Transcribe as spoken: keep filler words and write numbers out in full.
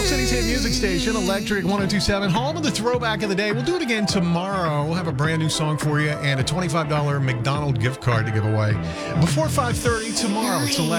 City's hit music station, Electric one oh two point seven. Home of the throwback of the day. We'll do it again tomorrow. We'll have a brand new song for you and a twenty-five dollars McDonald's gift card to give away. Before five thirty tomorrow, it's Electric.